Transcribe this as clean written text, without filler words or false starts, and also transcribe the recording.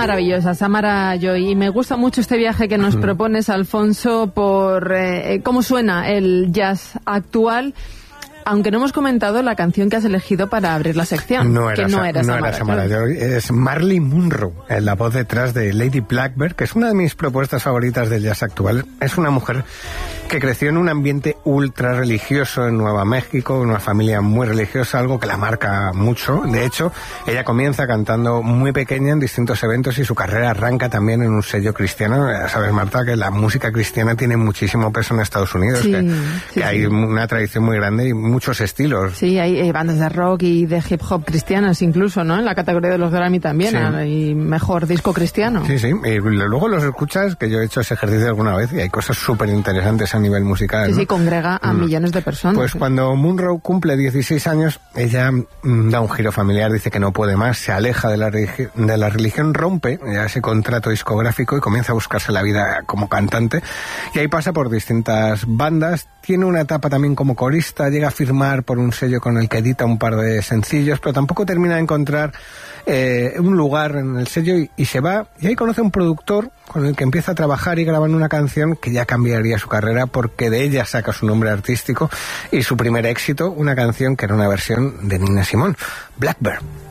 maravillosa, Samara Joy, y me gusta mucho este viaje que nos propones, Alfonso, por cómo suena el jazz actual. Aunque no hemos comentado la canción que has elegido para abrir la sección. No era Samara Joy, es Marley Munro, la voz detrás de Lady Blackbird, que es una de mis propuestas favoritas del jazz actual. Es una mujer que creció en un ambiente ultra religioso en Nueva México, una familia muy religiosa, algo que la marca mucho. De hecho, ella comienza cantando muy pequeña en distintos eventos y su carrera arranca también en un sello cristiano. Ya sabes, Marta, que la música cristiana tiene muchísimo peso en Estados Unidos, que hay una tradición muy grande y muchos estilos. Sí, hay bandas de rock y de hip hop cristianas incluso, ¿no? En la categoría de los Grammy también, y mejor disco cristiano. Sí, y luego los escuchas, que yo he hecho ese ejercicio alguna vez y hay cosas súper interesantes a nivel musical. Sí, ¿no? sí, congrega a millones de personas. Pues cuando Munro cumple 16 años, ella da un giro familiar, dice que no puede más, se aleja de la religión, rompe ya ese contrato discográfico y comienza a buscarse la vida como cantante, y ahí pasa por distintas bandas, tiene una etapa también como corista, llega a firmar por un sello con el que edita un par de sencillos, pero tampoco termina de encontrar un lugar en el sello y se va, y ahí conoce a un productor con el que empieza a trabajar y graban una canción que ya cambiaría su carrera, porque de ella saca su nombre artístico y su primer éxito, una canción que era una versión de Nina Simone, Blackbird.